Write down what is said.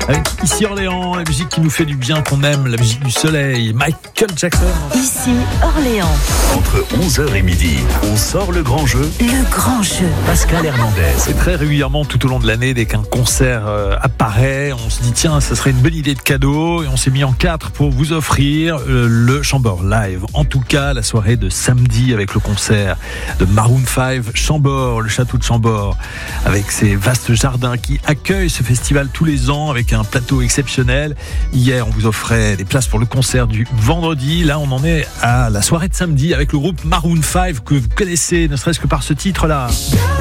Avec ici Orléans, la musique qui nous fait du bien, qu'on aime, la musique du soleil. Michael Jackson. Ici Orléans. Entre 11h et midi, on sort le grand jeu. Le grand jeu. Pascal Hernandez. C'est très régulièrement tout au long de l'année, dès qu'un concert apparaît, on se dit tiens, ça serait une bonne idée de cadeau, et on s'est mis en 4 pour vous offrir le Chambord Live. En tout cas, la soirée de samedi avec le concert de Maroon 5, Chambord, le château de Chambord, avec ses vastes jardins qui accueillent ce festival tous les ans avec un plateau exceptionnel. Hier, on vous offrait des places pour le concert du vendredi. Là, on en est à la soirée de samedi avec le groupe Maroon 5 que vous connaissez, ne serait-ce que par ce titre-là.